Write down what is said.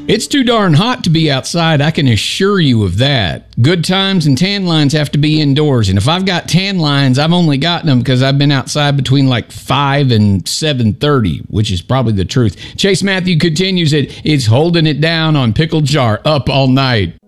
It's too darn hot to be outside, I can assure you of that. Good times and tan lines have to be indoors. And if I've got tan lines, I've only gotten them because I've been outside between like 5 and 7:30, which is probably the truth. Chase Matthew continues it. It's holding it down on Pickle Jar up all night.